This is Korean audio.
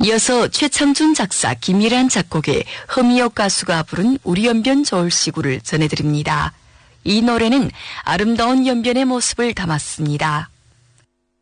이어서 최창준 작사, 김일한 작곡의 허미역 가수가 부른 우리 연변 저울시구를 전해드립니다. 이 노래는 아름다운 연변의 모습을 담았습니다.